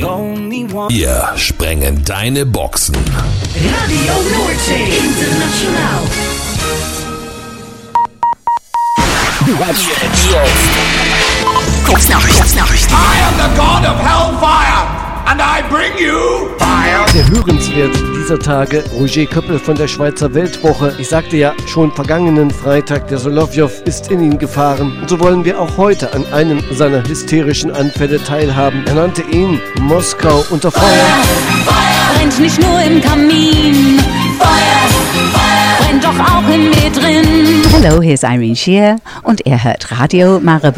Wir sprengen deine Boxen. Radio Nordsee International. Kurznachrichten. I am the God of Hellfire and I bring you fire. Sehr hörenswert dieser Tage Roger Köppel von der Schweizer Weltwoche. Ich sagte ja schon vergangenen Freitag, der Solovjow ist in ihn gefahren. Und so wollen wir auch heute an einem seiner hysterischen Anfälle teilhaben. Er nannte ihn Moskau unter Feuer. Feuer brennt nicht nur im Kamin. Feuer brennt doch auch in mir drin. Hello, hier ist Irene Shear und er hört Radio Marabout.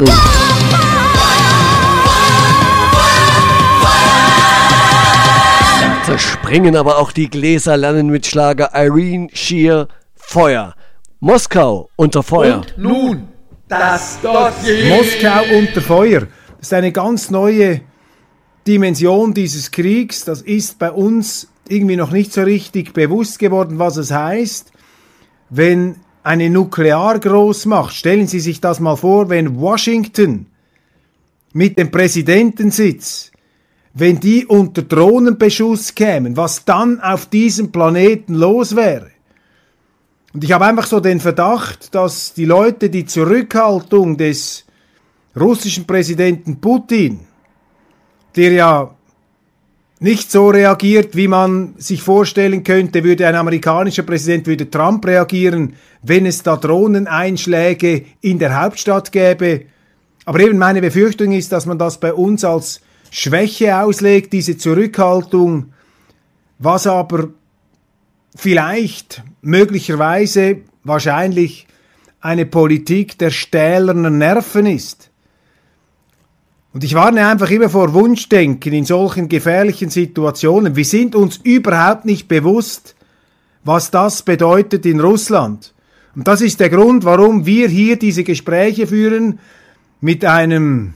Zerspringen aber auch die Gläser, lernen mit Schlager Irene Shear Feuer. Moskau unter Feuer. Und nun das Dossier. Moskau unter Feuer. Das ist eine ganz neue Dimension dieses Kriegs. Das ist bei uns irgendwie noch nicht so richtig bewusst geworden, was es heißt, wenn eine Nukleargroßmacht, stellen Sie sich das mal vor, wenn Washington mit dem Präsidentensitz, wenn die unter Drohnenbeschuss kämen, was dann auf diesem Planeten los wäre. Und ich habe einfach so den Verdacht, dass die Leute die Zurückhaltung des russischen Präsidenten Putin, der ja nicht so reagiert, wie man sich vorstellen könnte, würde ein amerikanischer Präsident, würde Trump reagieren, wenn es da Drohneneinschläge in der Hauptstadt gäbe. Aber eben meine Befürchtung ist, dass man das bei uns als Schwäche auslegt, diese Zurückhaltung, was aber vielleicht, möglicherweise, wahrscheinlich eine Politik der stählernen Nerven ist. Und ich warne einfach immer vor Wunschdenken in solchen gefährlichen Situationen. Wir sind uns überhaupt nicht bewusst, was das bedeutet in Russland. Und das ist der Grund, warum wir hier diese Gespräche führen mit einem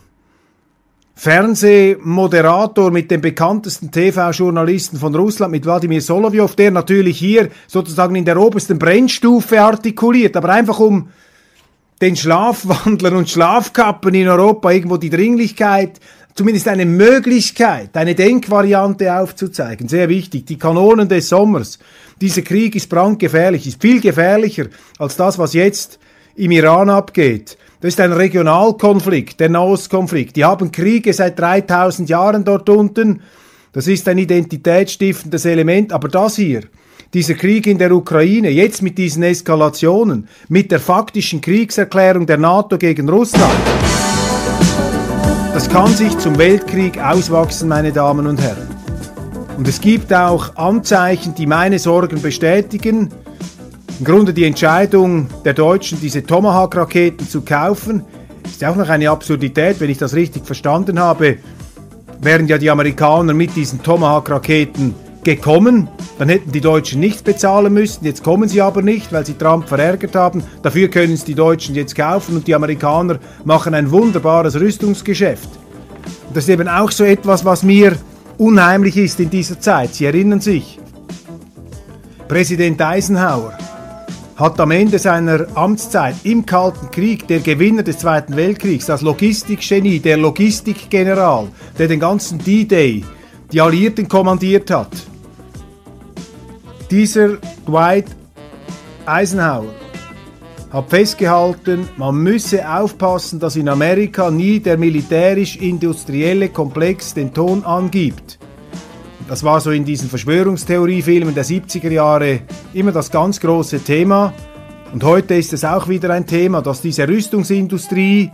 Fernsehmoderator, mit dem bekanntesten TV-Journalisten von Russland, mit Wladimir Solovjow, der natürlich hier sozusagen in der obersten Brennstufe artikuliert, aber einfach um den Schlafwandlern und Schlafkappen in Europa irgendwo die Dringlichkeit, zumindest eine Möglichkeit, eine Denkvariante aufzuzeigen. Sehr wichtig, die Kanonen des Sommers. Dieser Krieg ist brandgefährlich, ist viel gefährlicher als das, was jetzt im Iran abgeht. Das ist ein Regionalkonflikt, der Nahostkonflikt. Die haben Kriege seit 3000 Jahren dort unten. Das ist ein identitätsstiftendes Element. Aber das hier, dieser Krieg in der Ukraine, jetzt mit diesen Eskalationen, mit der faktischen Kriegserklärung der NATO gegen Russland, das kann sich zum Weltkrieg auswachsen, meine Damen und Herren. Und es gibt auch Anzeichen, die meine Sorgen bestätigen. Im Grunde die Entscheidung der Deutschen, diese Tomahawk-Raketen zu kaufen, ist auch noch eine Absurdität, wenn ich das richtig verstanden habe. Wären ja die Amerikaner mit diesen Tomahawk-Raketen gekommen, dann hätten die Deutschen nichts bezahlen müssen. Jetzt kommen sie aber nicht, weil sie Trump verärgert haben. Dafür können es die Deutschen jetzt kaufen und die Amerikaner machen ein wunderbares Rüstungsgeschäft. Und das ist eben auch so etwas, was mir unheimlich ist in dieser Zeit. Sie erinnern sich, Präsident Eisenhower hat am Ende seiner Amtszeit im Kalten Krieg, der Gewinner des Zweiten Weltkriegs, das Logistikgenie, der Logistikgeneral, der den ganzen D-Day, die Alliierten kommandiert hat. Dieser Dwight Eisenhower hat festgehalten, man müsse aufpassen, dass in Amerika nie der militärisch-industrielle Komplex den Ton angibt. Das war so in diesen Verschwörungstheoriefilmen der 70er Jahre immer das ganz große Thema. Und heute ist es auch wieder ein Thema, dass diese Rüstungsindustrie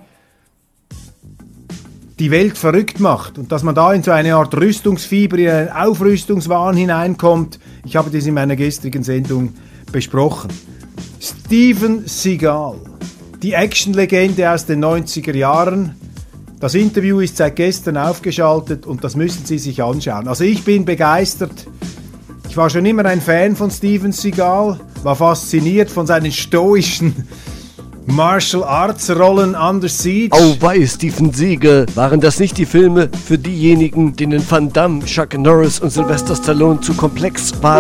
die Welt verrückt macht und dass man da in so eine Art Rüstungsfieber, in einen Aufrüstungswahn hineinkommt. Ich habe das in meiner gestrigen Sendung besprochen. Steven Seagal, die Actionlegende aus den 90er Jahren. Das Interview ist seit gestern aufgeschaltet und das müssen Sie sich anschauen. Also ich bin begeistert. Ich war schon immer ein Fan von Steven Seagal, war fasziniert von seinen stoischen Martial Arts Rollen Under Siege. Oh wei, Steven Seagal, waren das nicht die Filme für diejenigen, denen Van Damme, Chuck Norris und Sylvester Stallone zu komplex war?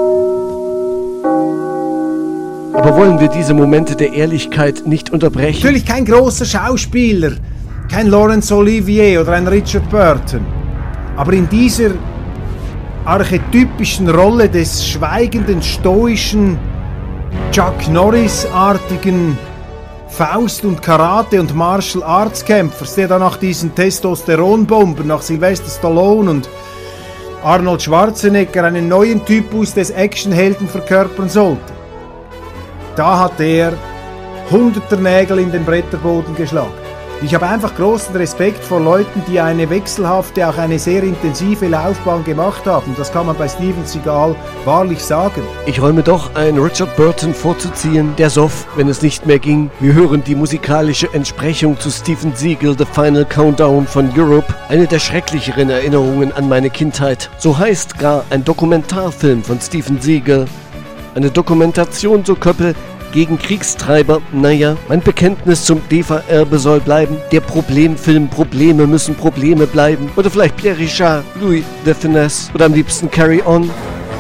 Aber wollen wir diese Momente der Ehrlichkeit nicht unterbrechen? Natürlich kein großer Schauspieler, kein Laurence Olivier oder ein Richard Burton. Aber in dieser archetypischen Rolle des schweigenden, stoischen, Chuck Norris-artigen Faust- und Karate- und Martial-Arts-Kämpfers, der dann nach diesen Testosteronbomben, nach Sylvester Stallone und Arnold Schwarzenegger einen neuen Typus des Actionhelden verkörpern sollte. Da hat er hunderter Nägel in den Bretterboden geschlagen. Ich habe einfach großen Respekt vor Leuten, die eine wechselhafte, auch eine sehr intensive Laufbahn gemacht haben. Das kann man bei Steven Seagal wahrlich sagen. Ich räume doch ein, Richard Burton vorzuziehen, der soff, wenn es nicht mehr ging. Wir hören die musikalische Entsprechung zu Steven Seagal, The Final Countdown von Europe. Eine der schrecklicheren Erinnerungen an meine Kindheit. So heißt gar ein Dokumentarfilm von Steven Seagal. Eine Dokumentation, so Köppel, gegen Kriegstreiber. Naja, mein Bekenntnis zum DEFA-Erbe soll bleiben. Der Problemfilm, Probleme müssen Probleme bleiben. Oder vielleicht Pierre Richard, Louis de Finesse oder am liebsten Carry On.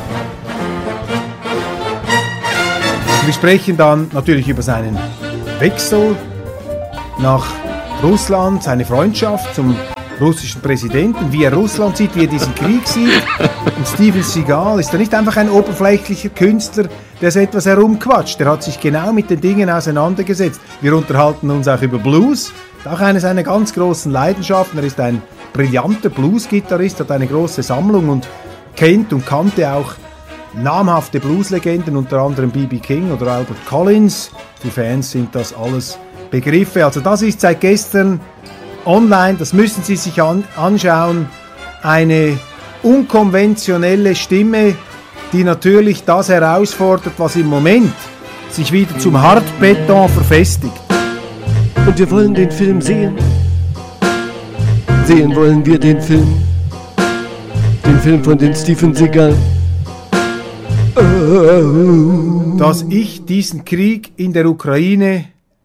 Wir sprechen dann natürlich über seinen Wechsel nach Russland, seine Freundschaft zum russischen Präsidenten, wie er Russland sieht, wie er diesen Krieg sieht. Und Steven Seagal ist ja nicht einfach ein oberflächlicher Künstler, der so etwas herumquatscht. Der hat sich genau mit den Dingen auseinandergesetzt. Wir unterhalten uns auch über Blues, auch eine seiner ganz großen Leidenschaften. Er ist ein brillanter Blues-Gitarrist, hat eine große Sammlung und kennt und kannte auch namhafte Blues-Legenden, unter anderem B.B. King oder Albert Collins. Für Fans sind das alles Begriffe. Also das ist seit gestern online, das müssen Sie sich anschauen, eine unkonventionelle Stimme, die natürlich das herausfordert, was im Moment sich wieder zum Hartbeton verfestigt. Und wir wollen den Film sehen. Sehen wollen wir den Film. Den Film von den Steven Seagal. Dass ich diesen Krieg in der Ukraine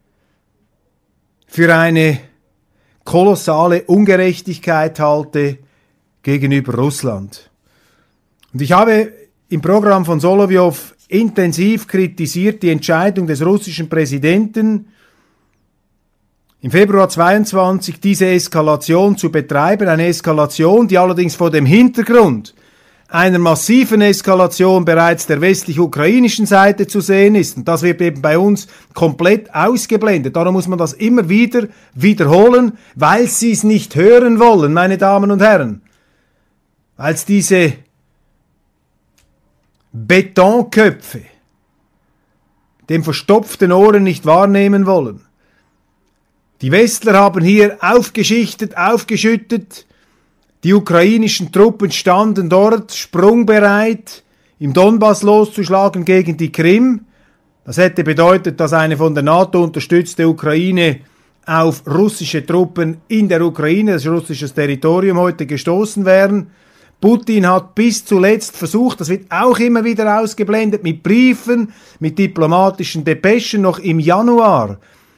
für eine kolossale Ungerechtigkeit halte gegenüber Russland. Und ich habe im Programm von Solovyov intensiv kritisiert die Entscheidung des russischen Präsidenten, im Februar 22 diese Eskalation zu betreiben, eine Eskalation, die allerdings vor dem Hintergrund einer massiven Eskalation bereits der westlich-ukrainischen Seite zu sehen ist. Und das wird eben bei uns komplett ausgeblendet. Darum muss man das immer wieder wiederholen, weil sie es nicht hören wollen, meine Damen und Herren. Weil es diese Betonköpfe dem verstopften Ohren nicht wahrnehmen wollen. Die Westler haben hier aufgeschichtet, aufgeschüttet. Die ukrainischen Truppen standen dort sprungbereit, im Donbass loszuschlagen gegen die Krim. Das hätte bedeutet, dass eine von der NATO unterstützte Ukraine auf russische Truppen in der Ukraine, das ist russisches Territorium, heute gestoßen wären. Putin hat bis zuletzt versucht, das wird auch immer wieder ausgeblendet, mit Briefen, mit diplomatischen Depeschen, noch im Januar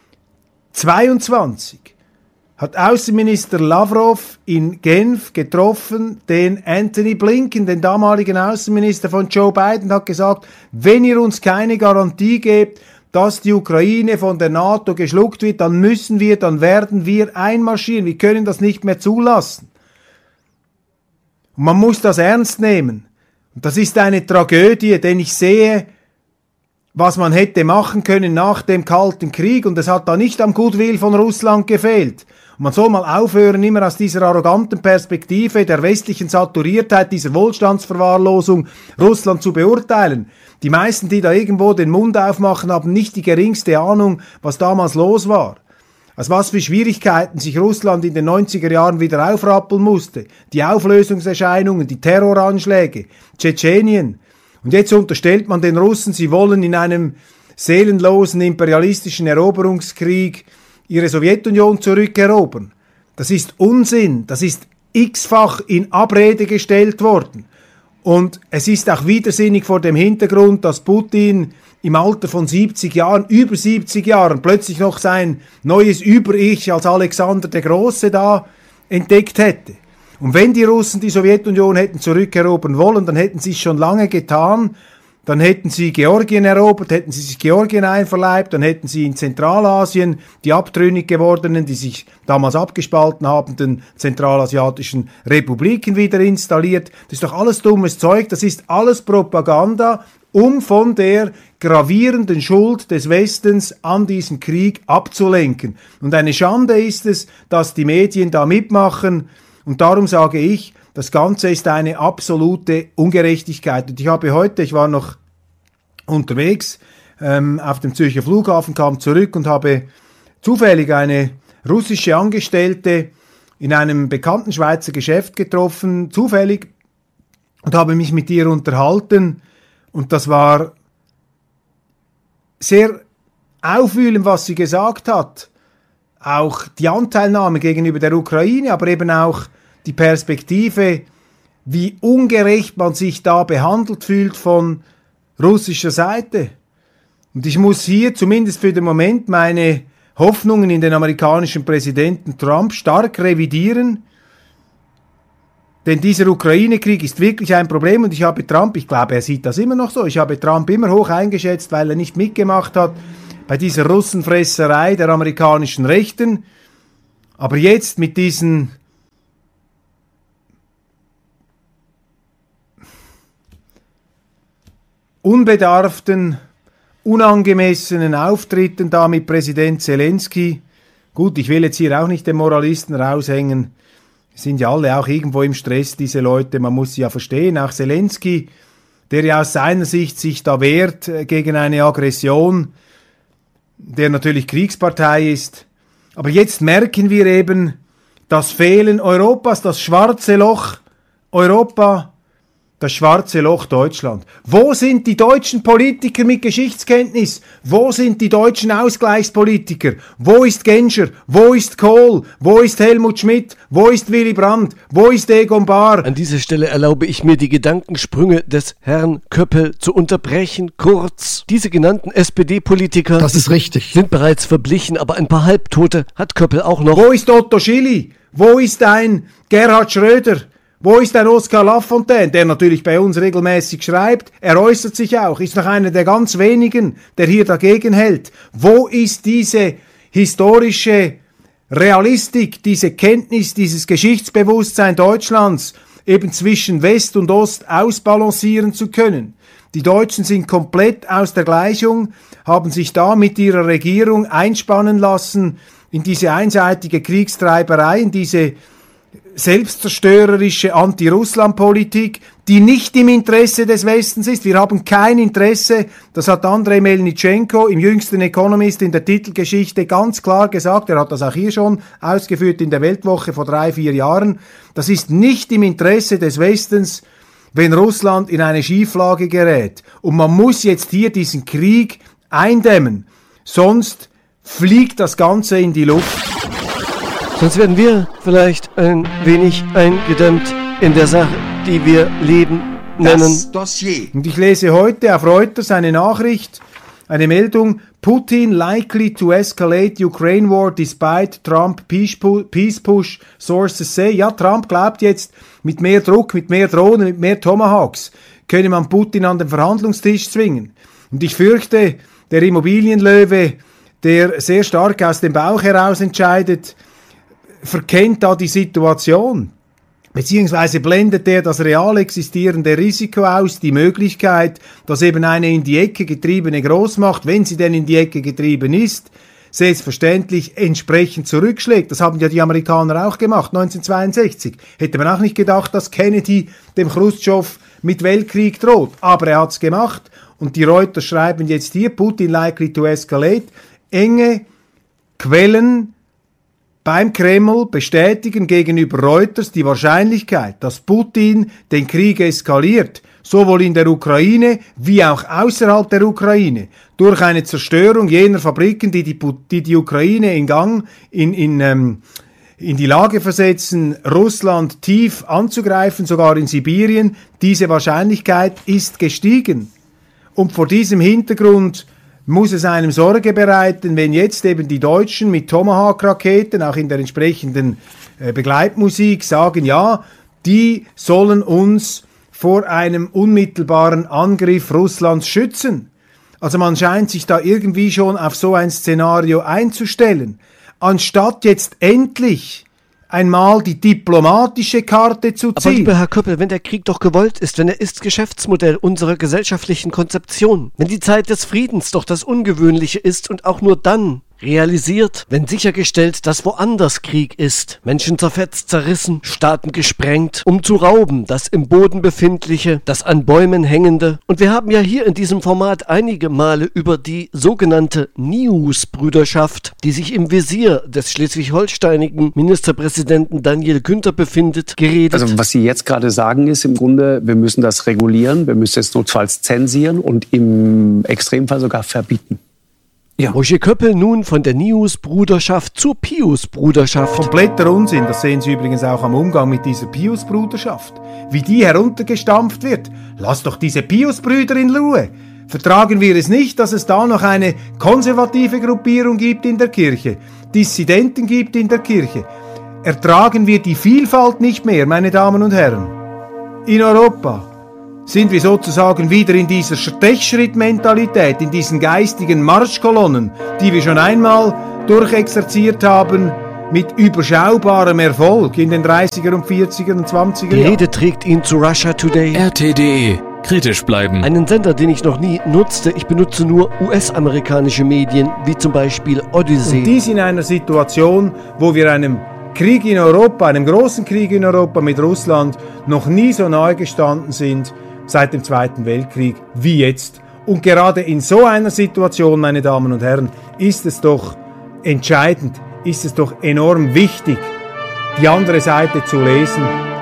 22 hat Außenminister Lavrov in Genf getroffen, den Anthony Blinken, den damaligen Außenminister von Joe Biden, hat gesagt, wenn ihr uns keine Garantie gebt, dass die Ukraine von der NATO geschluckt wird, dann werden wir einmarschieren. Wir können das nicht mehr zulassen. Und man muss das ernst nehmen. Und das ist eine Tragödie, denn ich sehe, was man hätte machen können nach dem Kalten Krieg, und es hat da nicht am Goodwill von Russland gefehlt. Und man soll mal aufhören, immer aus dieser arroganten Perspektive der westlichen Saturiertheit, dieser Wohlstandsverwahrlosung Russland zu beurteilen. Die meisten, die da irgendwo den Mund aufmachen, haben nicht die geringste Ahnung, was damals los war. Aus was für Schwierigkeiten sich Russland in den 90er Jahren wieder aufrappeln musste. Die Auflösungserscheinungen, die Terroranschläge, Tschetschenien. Und jetzt unterstellt man den Russen, sie wollen in einem seelenlosen imperialistischen Eroberungskrieg ihre Sowjetunion zurückerobern. Das ist Unsinn, das ist x-fach in Abrede gestellt worden. Und es ist auch widersinnig vor dem Hintergrund, dass Putin im Alter von 70 Jahren, über 70 Jahren, plötzlich noch sein neues Über-Ich als Alexander der Große da entdeckt hätte. Und wenn die Russen die Sowjetunion hätten zurückerobern wollen, dann hätten sie es schon lange getan. dann hätten sie Georgien erobert, hätten sie sich Georgien einverleibt, dann hätten sie in Zentralasien die abtrünnig gewordenen, die sich damals abgespalten habenden zentralasiatischen Republiken wieder installiert. Das ist doch alles dummes Zeug, das ist alles Propaganda, um von der gravierenden Schuld des Westens an diesem Krieg abzulenken. Und eine Schande ist es, dass die Medien da mitmachen. Und darum sage ich, das Ganze ist eine absolute Ungerechtigkeit. Und ich war noch unterwegs auf dem Zürcher Flughafen, kam zurück und habe zufällig eine russische Angestellte in einem bekannten Schweizer Geschäft getroffen, zufällig, und habe mich mit ihr unterhalten. Und das war sehr aufwühlend, was sie gesagt hat. Auch die Anteilnahme gegenüber der Ukraine, aber eben auch die Perspektive, wie ungerecht man sich da behandelt fühlt von russischer Seite. Und ich muss hier zumindest für den Moment meine Hoffnungen in den amerikanischen Präsidenten Trump stark revidieren. Denn dieser Ukraine-Krieg ist wirklich ein Problem und ich habe Trump, ich glaube, er sieht das immer noch so, ich habe Trump immer hoch eingeschätzt, weil er nicht mitgemacht hat bei dieser Russenfresserei der amerikanischen Rechten. Aber jetzt mit diesen unbedarften, unangemessenen Auftritten da mit Präsident Zelensky, gut, ich will jetzt hier auch nicht den Moralisten raushängen, sind ja alle auch irgendwo im Stress, diese Leute, man muss sie ja verstehen, auch Zelensky, der ja aus seiner Sicht sich da wehrt gegen eine Aggression, der natürlich Kriegspartei ist. Aber jetzt merken wir eben das Fehlen Europas, das schwarze Loch Europa, das schwarze Loch Deutschland. Wo sind die deutschen Politiker mit Geschichtskenntnis? Wo sind die deutschen Ausgleichspolitiker? Wo ist Genscher? Wo ist Kohl? Wo ist Helmut Schmidt? Wo ist Willy Brandt? Wo ist Egon Bahr? An dieser Stelle erlaube ich mir, die Gedankensprünge des Herrn Köppel zu unterbrechen. Kurz, diese genannten SPD-Politiker, das ist richtig, sind bereits verblichen, aber ein paar Halbtote hat Köppel auch noch. Wo ist Otto Schily? Wo ist ein Gerhard Schröder? Wo ist ein Oskar Lafontaine, der natürlich bei uns regelmäßig schreibt? Er äußert sich auch, ist noch einer der ganz wenigen, der hier dagegen hält. Wo ist diese historische Realistik, diese Kenntnis, dieses Geschichtsbewusstsein Deutschlands, eben zwischen West und Ost ausbalancieren zu können? Die Deutschen sind komplett aus der Gleichung, haben sich da mit ihrer Regierung einspannen lassen in diese einseitige Kriegstreiberei, in diese selbstzerstörerische Anti-Russland-Politik, die nicht im Interesse des Westens ist. Wir haben kein Interesse, das hat Andrei Melnitschenko im jüngsten Economist in der Titelgeschichte ganz klar gesagt, er hat das auch hier schon ausgeführt in der Weltwoche vor 3-4 Jahren, das ist nicht im Interesse des Westens, wenn Russland in eine Schieflage gerät. Und man muss jetzt hier diesen Krieg eindämmen, sonst fliegt das Ganze in die Luft. Sonst werden wir vielleicht ein wenig eingedämmt in der Sache, die wir Leben nennen. Das Dossier. Und ich lese heute auf Reuters eine Nachricht, eine Meldung, Putin likely to escalate Ukraine war despite Trump peace push, sources say. Ja, Trump glaubt jetzt, mit mehr Druck, mit mehr Drohnen, mit mehr Tomahawks könne man Putin an den Verhandlungstisch zwingen. Und ich fürchte, der Immobilienlöwe, der sehr stark aus dem Bauch heraus entscheidet, verkennt da die Situation, beziehungsweise blendet er das real existierende Risiko aus, die Möglichkeit, dass eben eine in die Ecke getriebene Großmacht, wenn sie denn in die Ecke getrieben ist, selbstverständlich entsprechend zurückschlägt. Das haben ja die Amerikaner auch gemacht, 1962. Hätte man auch nicht gedacht, dass Kennedy dem Chruschtschow mit Weltkrieg droht, aber er hat's gemacht und die Reuters schreiben jetzt hier, Putin likely to escalate, enge Quellen beim Kreml bestätigen gegenüber Reuters die Wahrscheinlichkeit, dass Putin den Krieg eskaliert, sowohl in der Ukraine wie auch außerhalb der Ukraine, durch eine Zerstörung jener Fabriken, die die Ukraine in Gang, in die Lage versetzen, Russland tief anzugreifen, sogar in Sibirien. Diese Wahrscheinlichkeit ist gestiegen. Und vor diesem Hintergrund muss es einem Sorge bereiten, wenn jetzt eben die Deutschen mit Tomahawk-Raketen, auch in der entsprechenden Begleitmusik, sagen, ja, die sollen uns vor einem unmittelbaren Angriff Russlands schützen. Also man scheint sich da irgendwie schon auf so ein Szenario einzustellen. Anstatt jetzt endlich einmal die diplomatische Karte zu ziehen. Aber lieber Herr Köppel, wenn der Krieg doch gewollt ist, wenn er ist Geschäftsmodell unserer gesellschaftlichen Konzeption, wenn die Zeit des Friedens doch das Ungewöhnliche ist und auch nur dann realisiert, wenn sichergestellt, dass woanders Krieg ist, Menschen zerfetzt, zerrissen, Staaten gesprengt, um zu rauben, das im Boden befindliche, das an Bäumen hängende. Und wir haben ja hier in diesem Format einige Male über die sogenannte News-Brüderschaft, die sich im Visier des schleswig-holsteinigen Ministerpräsidenten Daniel Günther befindet, geredet. Also was Sie jetzt gerade sagen, ist im Grunde, wir müssen das regulieren, wir müssen es notfalls zensieren und im Extremfall sogar verbieten. Ja. Roger Köppel nun von der News-Bruderschaft zur Pius-Bruderschaft. Kompletter Unsinn, das sehen Sie übrigens auch am Umgang mit dieser Pius-Bruderschaft. Wie die heruntergestampft wird. Lass doch diese Pius-Brüder in Ruhe. Vertragen wir es nicht, dass es da noch eine konservative Gruppierung gibt in der Kirche, Dissidenten gibt in der Kirche. Ertragen wir die Vielfalt nicht mehr, meine Damen und Herren. In Europa sind wir sozusagen wieder in dieser Stechschrittmentalität, in diesen geistigen Marschkolonnen, die wir schon einmal durchexerziert haben, mit überschaubarem Erfolg in den 30er und 40er und 20er Jahren. Die Rede trägt ihn zu Russia Today. RT.de. Kritisch bleiben. Einen Sender, den ich noch nie nutzte. Ich benutze nur US-amerikanische Medien, wie zum Beispiel Odyssey. Und dies in einer Situation, wo wir einem Krieg in Europa, einem großen Krieg in Europa mit Russland, noch nie so nahe gestanden sind, seit dem Zweiten Weltkrieg wie jetzt. Und gerade in so einer Situation, meine Damen und Herren, ist es doch entscheidend, ist es doch enorm wichtig, die andere Seite zu lesen.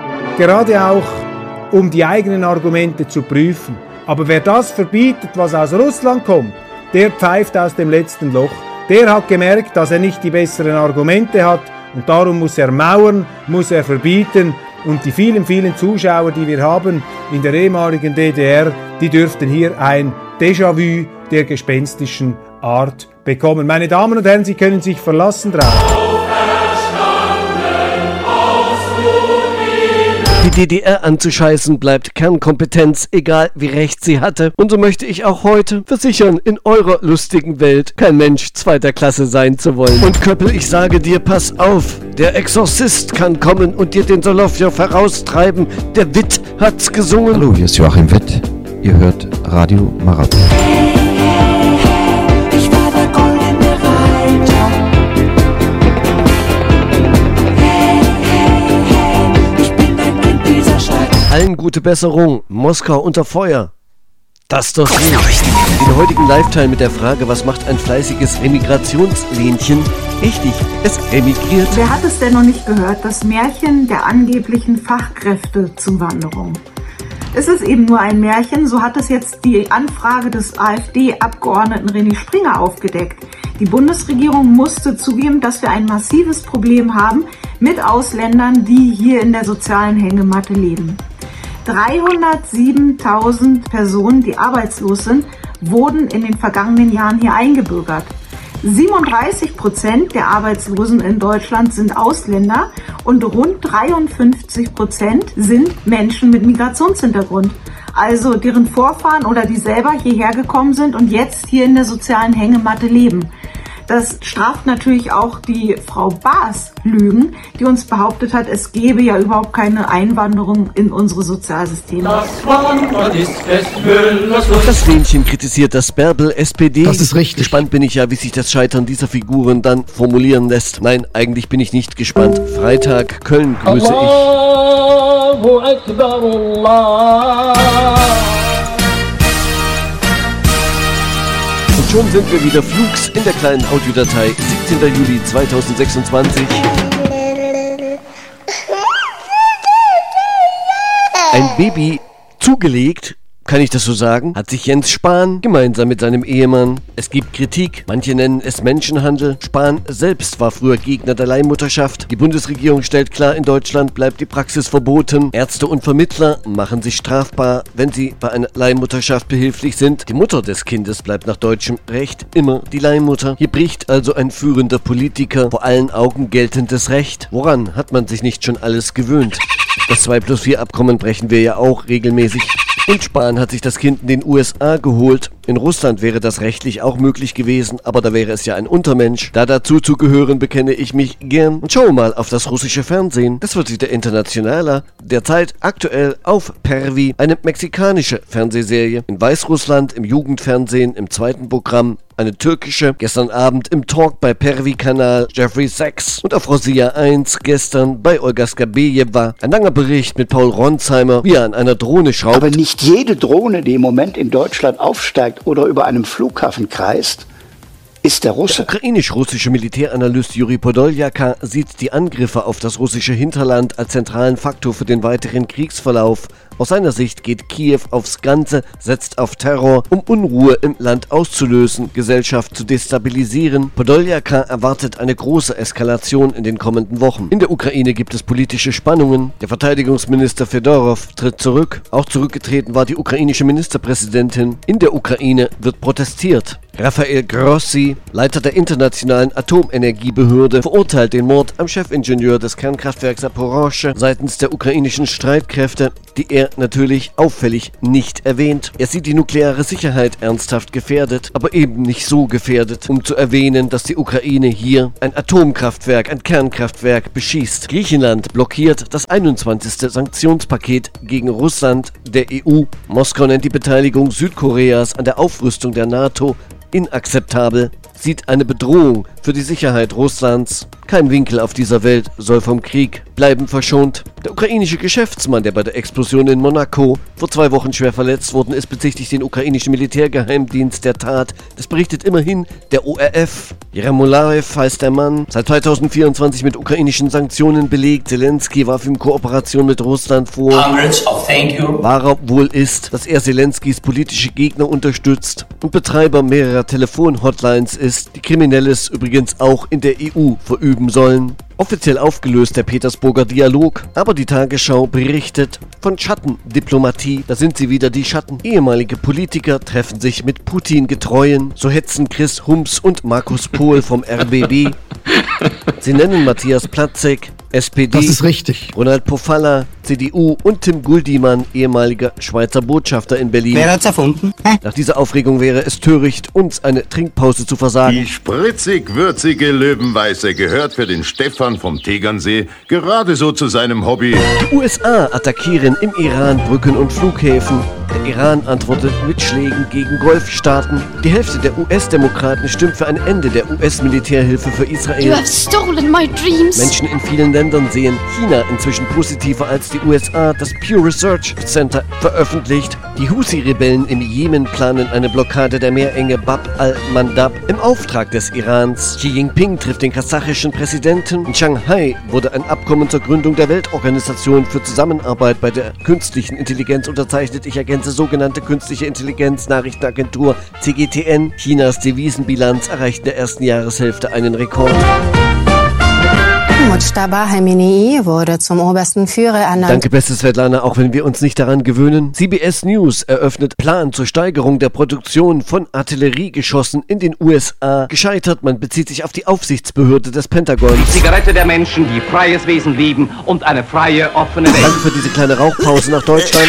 Gerade auch, um die eigenen Argumente zu prüfen. Aber wer das verbietet, was aus Russland kommt, der pfeift aus dem letzten Loch. Der hat gemerkt, dass er nicht die besseren Argumente hat und darum muss er mauern, muss er verbieten. Und die vielen, vielen Zuschauer, die wir haben in der ehemaligen DDR, die dürften hier ein Déjà-vu der gespenstischen Art bekommen. Meine Damen und Herren, Sie können sich verlassen drauf. Die DDR anzuscheißen bleibt Kernkompetenz, egal wie recht sie hatte. Und so möchte ich auch heute versichern, in eurer lustigen Welt kein Mensch zweiter Klasse sein zu wollen. Und Köppel, ich sage dir, pass auf, der Exorzist kann kommen und dir den Solovjow heraustreiben. Der Witt hat's gesungen. Hallo, hier ist Joachim Witt. Ihr hört Radio Marathon. Ich war der goldene Reiter. Ich bin ein Kind dieser Stadt. Allen gute Besserung. Moskau unter Feuer. Das doch nicht. Den heutigen Live-Teil mit der Frage, was macht ein fleißiges Emigrationslähnchen? Richtig, es emigriert. Wer hat es denn noch nicht gehört? Das Märchen der angeblichen Fachkräftezuwanderung. Es ist eben nur ein Märchen, so hat es jetzt die Anfrage des AfD-Abgeordneten René Springer aufgedeckt. Die Bundesregierung musste zugeben, dass wir ein massives Problem haben mit Ausländern, die hier in der sozialen Hängematte leben. 307.000 Personen, die arbeitslos sind, wurden in den vergangenen Jahren hier eingebürgert. 37% der Arbeitslosen in Deutschland sind Ausländer und rund 53% sind Menschen mit Migrationshintergrund. Also deren Vorfahren oder die selber hierher gekommen sind und jetzt hier in der sozialen Hängematte leben. Das straft natürlich auch die Frau Baas Lügen, die uns behauptet hat, es gäbe ja überhaupt keine Einwanderung in unsere Sozialsysteme. Das Lähnchen kritisiert das Bärbel SPD. Das ist richtig. Gespannt bin ich ja, wie sich das Scheitern dieser Figuren dann formulieren lässt. Nein, eigentlich bin ich nicht gespannt. Freitag, Köln grüße ich. Allahu Akbar, Allah. Und schon sind wir wieder flugs in der kleinen Audiodatei 17. Juli 2026. Ein Baby zugelegt, kann ich das so sagen, hat sich Jens Spahn gemeinsam mit seinem Ehemann. Es gibt Kritik, manche nennen es Menschenhandel. Spahn selbst war früher Gegner der Leihmutterschaft. Die Bundesregierung stellt klar, in Deutschland bleibt die Praxis verboten. Ärzte und Vermittler machen sich strafbar, wenn sie bei einer Leihmutterschaft behilflich sind. Die Mutter des Kindes bleibt nach deutschem Recht immer die Leihmutter. Hier bricht also ein führender Politiker vor allen Augen geltendes Recht. Woran hat man sich nicht schon alles gewöhnt? Das 2+4-Abkommen brechen wir ja auch regelmäßig. Und Spahn hat sich das Kind in den USA geholt. In Russland wäre das rechtlich auch möglich gewesen, aber da wäre es ja ein Untermensch. Da dazu zu gehören, bekenne ich mich gern. Und schau mal auf das russische Fernsehen. Das wird wieder internationaler. Derzeit aktuell auf Pervi, eine mexikanische Fernsehserie. In Weißrussland, im Jugendfernsehen, im zweiten Programm eine türkische. Gestern Abend im Talk bei Pervi-Kanal Jeffrey Sachs. Und auf Rosia 1 gestern bei Olga Skabejeva. Ein langer Bericht mit Paul Ronsheimer, wie er an einer Drohne schraubt. Aber nicht jede Drohne, die im Moment in Deutschland aufsteigt oder über einem Flughafen kreist, ist der Russe. Der ukrainisch-russische Militäranalyst Juri Podoljaka sieht die Angriffe auf das russische Hinterland als zentralen Faktor für den weiteren Kriegsverlauf. Aus seiner Sicht geht Kiew aufs Ganze, setzt auf Terror, um Unruhe im Land auszulösen, Gesellschaft zu destabilisieren. Podoljaka erwartet eine große Eskalation in den kommenden Wochen. In der Ukraine gibt es politische Spannungen. Der Verteidigungsminister Fedorov tritt zurück. Auch zurückgetreten war die ukrainische Ministerpräsidentin. In der Ukraine wird protestiert. Rafael Grossi, Leiter der Internationalen Atomenergiebehörde, verurteilt den Mord am Chefingenieur des Kernkraftwerks Zaporozhye seitens der ukrainischen Streitkräfte, die er natürlich auffällig nicht erwähnt. Er sieht die nukleare Sicherheit ernsthaft gefährdet, aber eben nicht so gefährdet, um zu erwähnen, dass die Ukraine hier ein Atomkraftwerk, ein Kernkraftwerk beschießt. Griechenland blockiert das 21. Sanktionspaket gegen Russland der EU. Moskau nennt die Beteiligung Südkoreas an der Aufrüstung der NATO inakzeptabel, sieht eine Bedrohung für die Sicherheit Russlands. Kein Winkel auf dieser Welt soll vom Krieg bleiben verschont. Der ukrainische Geschäftsmann, der bei der Explosion in Monaco vor 2 Wochen schwer verletzt worden ist, bezichtigt den ukrainischen Militärgeheimdienst der Tat. Das berichtet immerhin der ORF. Jeremolaev heißt der Mann, seit 2024 mit ukrainischen Sanktionen belegt. Zelensky warf ihm Kooperation mit Russland vor. Wahrer wohl ist, dass er Zelenskys politische Gegner unterstützt und Betreiber mehrerer Telefonhotlines ist, die Kriminelles übrigens auch in der EU verüben sollen. Offiziell aufgelöst der Petersburger Dialog, aber die Tagesschau berichtet von Schattendiplomatie. Da sind sie wieder, die Schatten. Ehemalige Politiker treffen sich mit Putin-Getreuen. So hetzen Chris Humps und Markus Pohl vom RBB. Sie nennen Matthias Platzek, SPD, das ist richtig. Ronald Pofalla, CDU und Tim Guldimann, ehemaliger Schweizer Botschafter in Berlin. Wer hat's erfunden? Nach dieser Aufregung wäre es töricht, uns eine Trinkpause zu versagen. Die spritzig-würzige Löwenweiße gehört für den Stefan vom Tegernsee gerade so zu seinem Hobby. Die USA attackieren im Iran Brücken und Flughäfen. Der Iran antwortet mit Schlägen gegen Golfstaaten. Die Hälfte der US-Demokraten stimmt für ein Ende der US-Militärhilfe für Israel. You have stolen my dreams. Menschen in vielen Ländern sehen China inzwischen positiver als die USA. Das Pew Research Center veröffentlicht. Die Houthi-Rebellen im Jemen planen eine Blockade der Meerenge Bab al-Mandab im Auftrag des Irans. Xi Jinping trifft den kasachischen Präsidenten. In Shanghai wurde ein Abkommen zur Gründung der Weltorganisation für Zusammenarbeit bei der künstlichen Intelligenz unterzeichnet. Ich ergänze sogenannte künstliche Intelligenz Nachrichtenagentur CGTN. Chinas Devisenbilanz erreicht in der ersten Jahreshälfte einen Rekord. Mujtaba Khamenei wurde zum obersten Führer ernannt. Danke, beste Svetlana, auch wenn wir uns nicht daran gewöhnen. CBS News eröffnet Plan zur Steigerung der Produktion von Artilleriegeschossen in den USA. Gescheitert, man bezieht sich auf die Aufsichtsbehörde des Pentagons. Die Zigarette der Menschen, die freies Wesen lieben und eine freie, offene Welt. Danke für diese kleine Rauchpause nach Deutschland.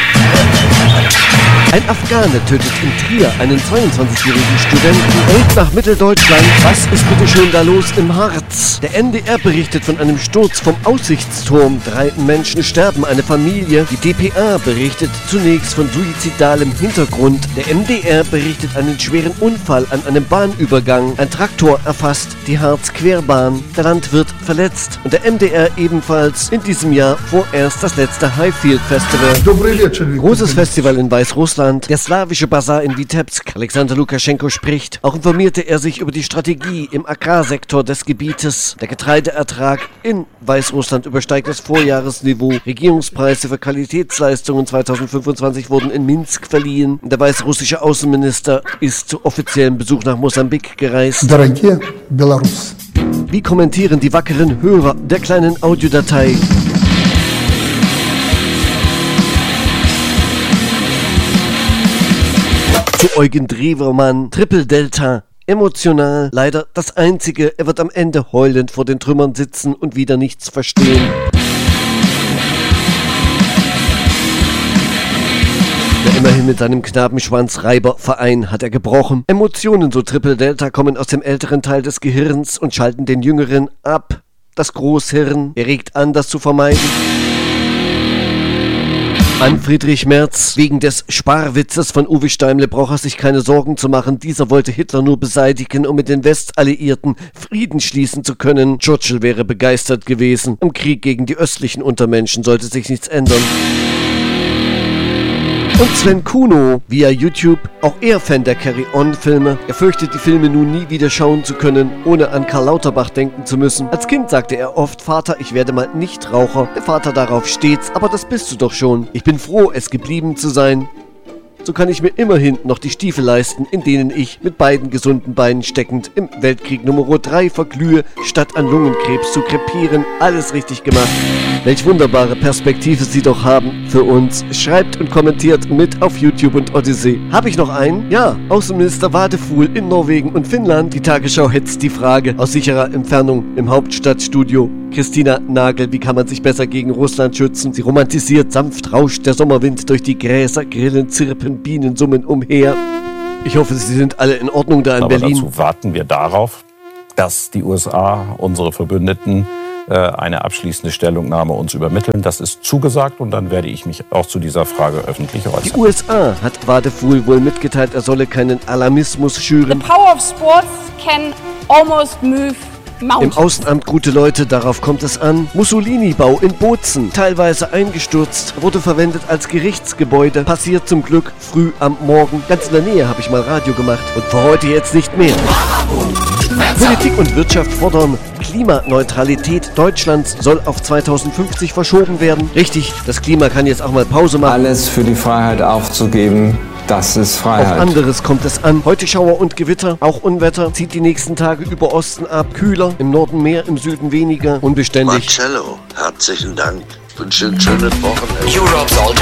Ein Afghane tötet in Trier einen 22-jährigen Studenten und nach Mitteldeutschland. Was ist bitte schön da los im Harz? Der NDR berichtet von einem Sturz vom Aussichtsturm. 3 Menschen sterben, eine Familie. Die dpa berichtet zunächst von suizidalem Hintergrund. Der MDR berichtet einen schweren Unfall an einem Bahnübergang. Ein Traktor erfasst die Harz-Querbahn. Der Landwirt verletzt. Und der MDR ebenfalls in diesem Jahr vorerst das letzte Highfield Festival. Großes Festival in Weißrussland. Der slawische Basar in Vitebsk. Alexander Lukaschenko spricht. Auch informierte er sich über die Strategie im Agrarsektor des Gebietes. Der Getreideertrag in Weißrussland übersteigt das Vorjahresniveau. Regierungspreise für Qualitätsleistungen 2025 wurden in Minsk verliehen. Der weißrussische Außenminister ist zu offiziellem Besuch nach Mosambik gereist. Wie kommentieren die wackeren Hörer der kleinen Audiodatei? Zu Eugen Drewermann, Triple Delta, emotional, leider das Einzige, er wird am Ende heulend vor den Trümmern sitzen und wieder nichts verstehen. Immerhin mit seinem Knabenschwanzreiberverein hat er gebrochen. Emotionen, so Triple Delta, kommen aus dem älteren Teil des Gehirns und schalten den jüngeren ab. Das Großhirn, er regt an, das zu vermeiden. An Friedrich Merz. Wegen des Sparwitzes von Uwe Steimle braucht er sich keine Sorgen zu machen. Dieser wollte Hitler nur beseitigen, um mit den Westalliierten Frieden schließen zu können. Churchill wäre begeistert gewesen. Am Krieg gegen die östlichen Untermenschen sollte sich nichts ändern. Und Sven Kuno via YouTube, auch er Fan der Carry-On-Filme. Er fürchtet die Filme nun nie wieder schauen zu können, ohne an Karl Lauterbach denken zu müssen. Als Kind sagte er oft, Vater, ich werde mal Nichtraucher. Der Vater darauf stets, aber das bist du doch schon. Ich bin froh, es geblieben zu sein. So kann ich mir immerhin noch die Stiefel leisten, in denen ich mit beiden gesunden Beinen steckend im Weltkrieg Nummer 3 verglühe, statt an Lungenkrebs zu krepieren. Alles richtig gemacht. Welch wunderbare Perspektive Sie doch haben für uns. Schreibt und kommentiert mit auf YouTube und Odyssey. Habe ich noch einen? Ja, Außenminister Wadefuhl in Norwegen und Finnland. Die Tagesschau hetzt die Frage aus sicherer Entfernung im Hauptstadtstudio. Christina Nagel, wie kann man sich besser gegen Russland schützen? Sie romantisiert, sanft rauscht der Sommerwind durch die Gräser, Grillen zirpen, Bienen summen umher. Ich hoffe, Sie sind alle in Ordnung da in Berlin. Aber dazu warten wir darauf, dass die USA, unsere Verbündeten, eine abschließende Stellungnahme uns übermitteln. Das ist zugesagt und dann werde ich mich auch zu dieser Frage öffentlich äußern. Die USA hat Wadefuhl wohl mitgeteilt, er solle keinen Alarmismus schüren. The power of sports can almost move mountains. Im Außenamt gute Leute, darauf kommt es an. Mussolini-Bau in Bozen, teilweise eingestürzt, wurde verwendet als Gerichtsgebäude. Passiert zum Glück früh am Morgen. Ganz in der Nähe habe ich mal Radio gemacht und für heute jetzt nicht mehr. Politik und Wirtschaft fordern Klimaneutralität Deutschlands soll auf 2050 verschoben werden. Richtig, das Klima kann jetzt auch mal Pause machen. Alles für die Freiheit aufzugeben, das ist Freiheit. Auf anderes kommt es an. Heute Schauer und Gewitter, auch Unwetter, zieht die nächsten Tage über Osten ab. Kühler, im Norden mehr, im Süden weniger, unbeständig. Marcello, herzlichen Dank. Ich wünsche ein schönes Wochenende.